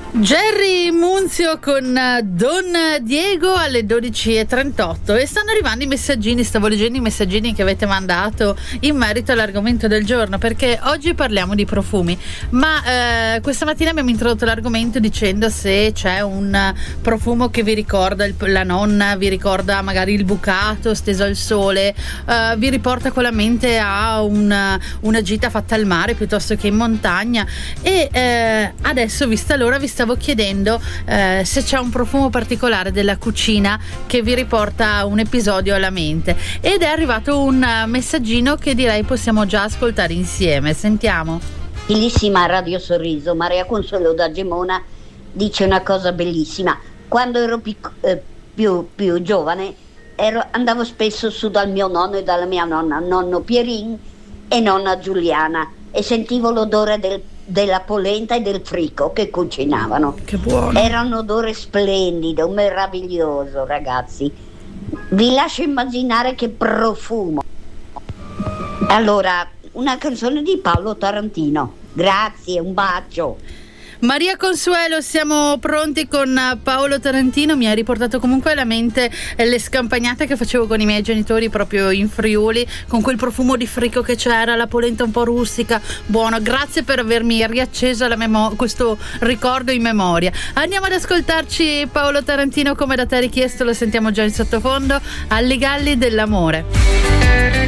Jerry Munzio con Don Diego alle 12:38 e stanno arrivando i messaggini. Stavo leggendo i messaggini che avete mandato in merito all'argomento del giorno, perché oggi parliamo di profumi, ma questa mattina abbiamo introdotto l'argomento dicendo se c'è un profumo che vi ricorda la nonna, vi ricorda magari il bucato steso al sole, vi riporta con la mente a una gita fatta al mare piuttosto che in montagna. E adesso, vista l'ora, vi stavo chiedendo se c'è un profumo particolare della cucina che vi riporta un episodio alla mente, ed è arrivato un messaggino che direi possiamo già ascoltare insieme. Sentiamo. Bellissima Radio Sorriso, Maria Consuelo da Gemona dice una cosa bellissima. Quando ero più giovane andavo spesso su dal mio nonno e dalla mia nonna, nonno Pierin e nonna Giuliana, e sentivo l'odore della polenta e del frico che cucinavano. Che buono! Era un odore splendido, meraviglioso, ragazzi. Vi lascio immaginare che profumo. Allora, una canzone di Paolo Tarantino. Grazie, un bacio. Maria Consuelo, siamo pronti con Paolo Tarantino. Mi ha riportato comunque alla mente le scampagnate che facevo con i miei genitori proprio in Friuli, con quel profumo di frico che c'era, la polenta un po' rustica. Buono, grazie per avermi riacceso questo ricordo in memoria. Andiamo ad ascoltarci Paolo Tarantino, come da te richiesto, lo sentiamo già in sottofondo, Alli Galli dell'amore.